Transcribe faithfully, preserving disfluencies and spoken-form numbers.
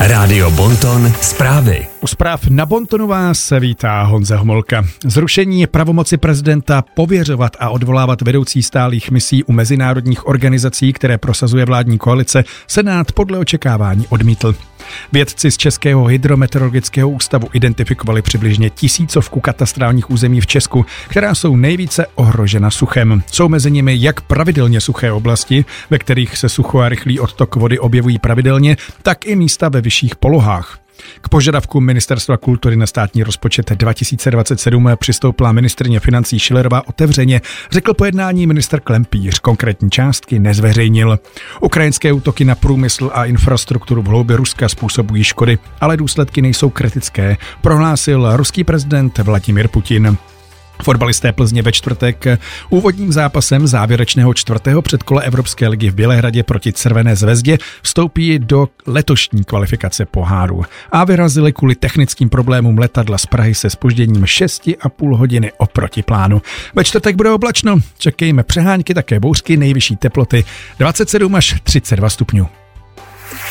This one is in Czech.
Rádio Bonton zprávy. U zpráv na Bontonu vás vítá Honza Homolka. Zrušení pravomoci prezidenta pověřovat a odvolávat vedoucí stálých misí u mezinárodních organizací, které prosazuje vládní koalice, Senát podle očekávání odmítl. Vědci z Českého hydrometeorologického ústavu identifikovali přibližně tisícovku katastrálních území v Česku, která jsou nejvíce ohrožena suchem. Jsou mezi nimi jak pravidelně suché oblasti, ve kterých se sucho a rychlý odtok vody objevují pravidelně, tak i místa ve vyšších polohách. K požadavku Ministerstva kultury na státní rozpočet dva tisíce dvacet sedm přistoupila ministryně financí Schillerová otevřeně, řekl po jednání ministr Klempíř. Konkrétní částky nezveřejnil. Ukrajinské útoky na průmysl a infrastrukturu v hloubi Ruska způsobují škody, ale důsledky nejsou kritické, prohlásil ruský prezident Vladimír Putin. Fotbalisté Plzně ve čtvrtek úvodním zápasem závěrečného čtvrtého předkola Evropské ligy v Bělehradě proti Červené zvezdě vstoupí do letošní kvalifikace poháru a vyrazili kvůli technickým problémům letadla z Prahy se zpožděním šest a půl hodiny oproti plánu. Ve čtvrtek bude oblačno, čekejme přehánky, také bouřky, nejvyšší teploty dvacet sedm až třicet dva stupňů.